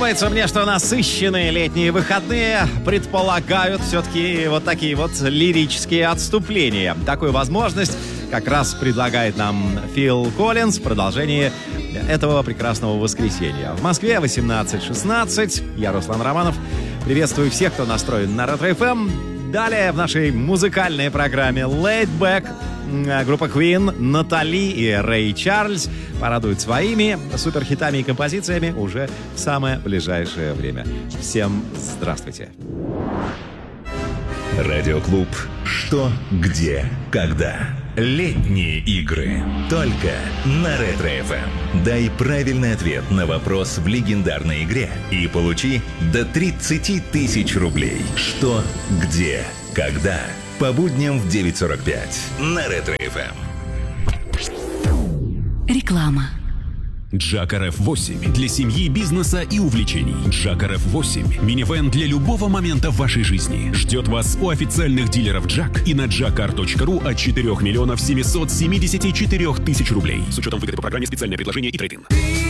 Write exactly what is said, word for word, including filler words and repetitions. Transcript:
Думается мне, что насыщенные летние выходные предполагают все-таки вот такие вот лирические отступления. Такую возможность как раз предлагает нам Фил Коллинз в продолжении этого прекрасного воскресенья. В Москве восемнадцать шестнадцать. Я Руслан Романов. Приветствую всех, кто настроен на Ретро-эф эм. Далее в нашей музыкальной программе Laid Back группа Queen, Натали и Рэй Чарльз порадуют своими суперхитами и композициями уже в самое ближайшее время. Всем здравствуйте. Радиоклуб «Что, где, когда». Летние игры. Только на Ретро-эф эм. Дай правильный ответ на вопрос в легендарной игре и получи до тридцать тысяч рублей. Что, где, когда. По будням в девять сорок пять на Ретро-эф эм. Реклама. Джакар эф восемь для семьи, бизнеса и увлечений. Джакар эф восемь – минивэн для любого момента в вашей жизни. Ждет вас у официальных дилеров Джак и на джакар точка ру от четыре миллиона семьсот семьдесят четыре тысячи рублей. С учетом выгоды по программе, специальное предложение и трейд-ин.